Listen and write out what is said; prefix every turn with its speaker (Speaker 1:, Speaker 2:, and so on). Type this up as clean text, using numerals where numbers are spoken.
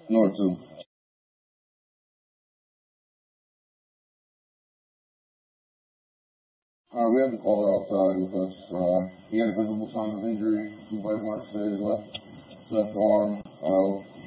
Speaker 1: North 2. We had the caller outside with us. He had visible signs of injury. Supervisor Mark said his left arm